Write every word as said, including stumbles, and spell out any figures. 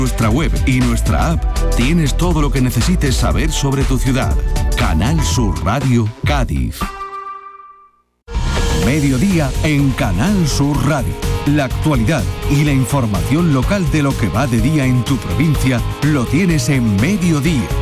nuestra web y nuestra app tienes todo lo que necesites saber sobre tu ciudad. Canal Sur Radio Cádiz. Mediodía en Canal Sur Radio. La actualidad y la información local de lo que va de día en tu provincia lo tienes en Mediodía.